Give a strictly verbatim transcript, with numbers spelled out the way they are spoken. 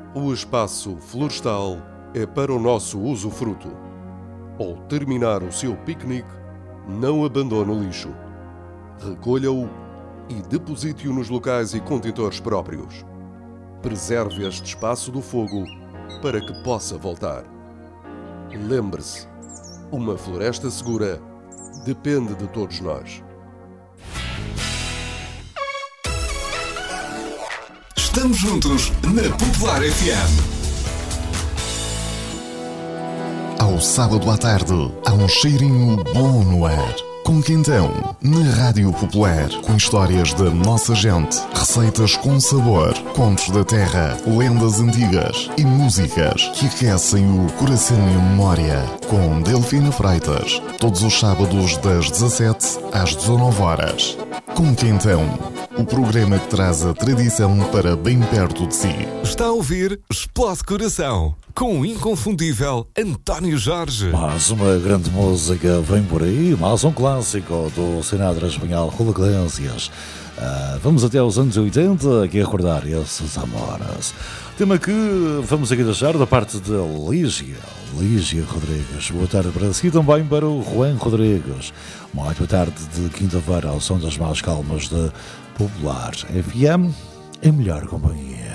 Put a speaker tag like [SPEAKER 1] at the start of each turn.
[SPEAKER 1] O espaço florestal é para o nosso usufruto. Ao terminar o seu piquenique, não abandone o lixo. Recolha-o e deposite-o nos locais e contentores próprios. Preserve este espaço do fogo para que possa voltar. Lembre-se, uma floresta segura depende de todos nós.
[SPEAKER 2] Estamos juntos na Popular F M.
[SPEAKER 3] Ao sábado à tarde, há um cheirinho bom no ar. Com Quentão, na Rádio Popular, com histórias da nossa gente, receitas com sabor, contos da terra, lendas antigas e músicas que aquecem o coração e a memória. Com Delfina Freitas, todos os sábados das dezassete às dezanove horas. Com Quentão, o programa que traz a tradição para bem perto de si.
[SPEAKER 2] Está a ouvir Explode Coração, com o inconfundível António Jorge.
[SPEAKER 4] Mais uma grande música vem por aí, mais um clássico do Sinatra espanhol, Relegâncias. Uh, vamos até aos anos oitenta, aqui a recordar esses amores. Tema que vamos aqui deixar da parte de Lígia, Lígia Rodrigues. Boa tarde para si, também para o Juan Rodrigues. Muito boa tarde de quinta-feira, ao som das mais calmas de Popular F M, em melhor companhia.